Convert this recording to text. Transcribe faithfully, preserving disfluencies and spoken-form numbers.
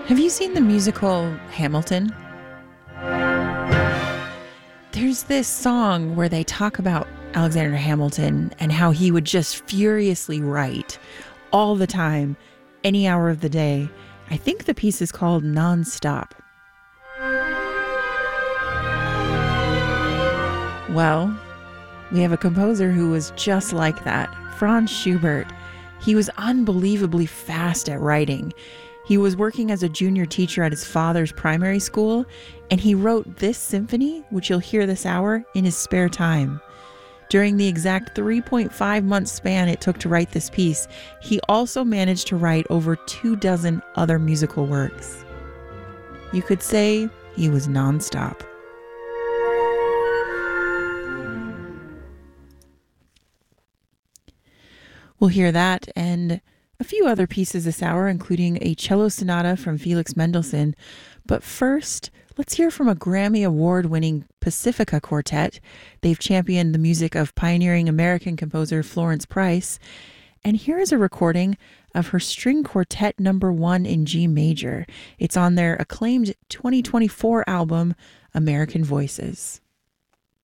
Have you seen the musical Hamilton? There's this song where they talk about Alexander Hamilton and how he would just furiously write all the time, any hour of the day. I think the piece is called Non-Stop. Well, we have a composer who was just like that, Franz Schubert. He was unbelievably fast at writing. He was working as a junior teacher at his father's primary school, and he wrote this symphony, which you'll hear this hour, in his spare time. During the exact three point five month span it took to write this piece, he also managed to write over two dozen other musical works. You could say he was nonstop. We'll hear that and a few other pieces this hour, including a cello sonata from Felix Mendelssohn. But first, let's hear from a Grammy Award-winning Pacifica quartet. They've championed the music of pioneering American composer Florence Price. And here is a recording of her string quartet number one in G major. It's on their acclaimed twenty twenty-four album, American Voices.